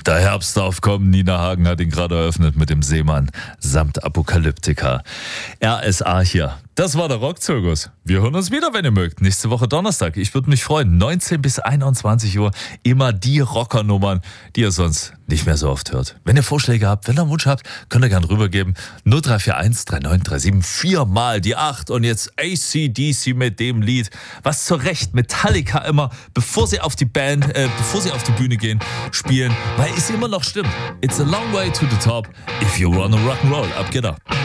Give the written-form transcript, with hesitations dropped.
Der Herbst darf kommen. Nina Hagen hat ihn gerade eröffnet mit dem Seemann samt Apokalyptika. RSA hier. Das war der Rockzirkus. Wir hören uns wieder, wenn ihr mögt. Nächste Woche Donnerstag. Ich würde mich freuen. 19 bis 21 Uhr. Immer die Rockernummern, die ihr sonst nicht mehr so oft hört. Wenn ihr Vorschläge habt, wenn ihr einen Wunsch habt, könnt ihr gerne rübergeben. 0341 3937 viermal die 8. Und jetzt AC/DC mit dem Lied, was zu Recht Metallica immer, bevor sie auf die Bühne gehen, spielen, weil es immer noch stimmt. It's a long way to the top if you wanna rock'n'roll. Ab geht er.